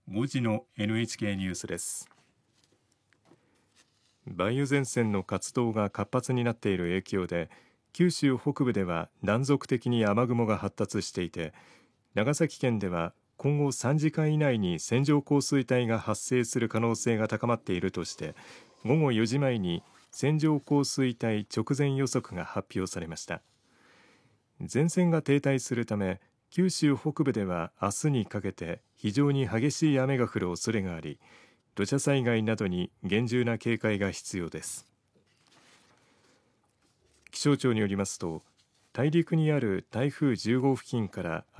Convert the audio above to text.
5時の NHK ニュースです。 梅雨前線の活動が活発になっている影響で九州北部では断続的に雨雲が発達していて、長崎県では今後3時間以内に線状降水帯が発生する可能性が高まっているとして午後4時前に線状降水帯直前予測が発表されました。前線が停滞するため九州北部では明日にかけて非常に激しい雨が降る恐れがあり、土砂災害などに厳重な警戒が必要です。気象庁によりますと、大陸にある台風10号付近から